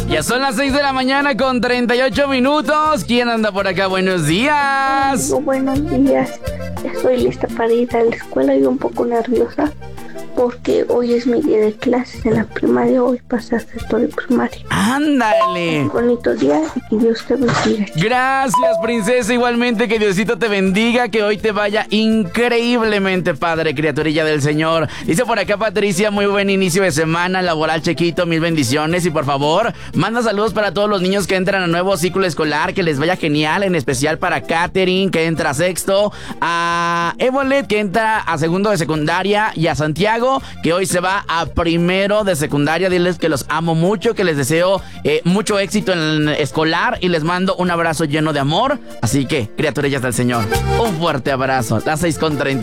Ya son las 6 de la mañana con 38 minutos. ¿Quién anda por acá? Buenos días. Buenos días. Estoy lista para ir a la escuela y un poco nerviosa porque hoy es mi día de clases en la primaria. Hoy pasaste todo el primaria. Ándale. Un bonito día y que Dios te bendiga. Gracias, princesa. Igualmente, que Diosito te bendiga, que hoy te vaya increíblemente padre, criaturilla del Señor. Dice por acá Patricia, muy buen inicio de semana laboral, Chequito, mil bendiciones. Y por favor, manda saludos para todos los niños que entran a nuevo ciclo escolar, que les vaya genial, en especial para Katherine, que entra a sexto, a Evolet, que entra a segundo de secundaria, y a Santiago, que hoy se va a primero de secundaria. Diles que los amo mucho, que les deseo mucho éxito en el escolar y les mando un abrazo lleno de amor. Así que, criaturillas del Señor, un fuerte abrazo. Las 6:30.